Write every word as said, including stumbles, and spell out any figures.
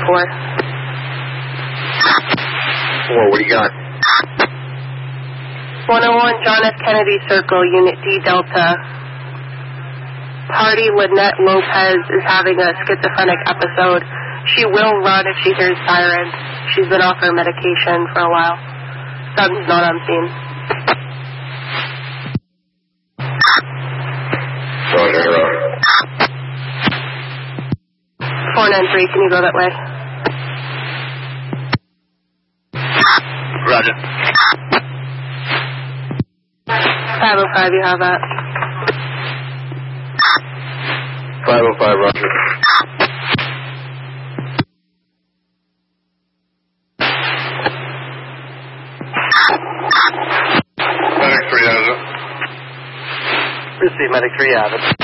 four. Four, what do you got? one oh one John F. Kennedy Circle, Unit D Delta. Party Lynette Lopez is having a schizophrenic episode. She will run if she hears sirens. She's been off her medication for a while. Son's not on scene. Roger, roger. four nine three, can you go that way? Roger. five oh five, you have that. five oh five, roger. Medic three has it. Receive Medic three, have it.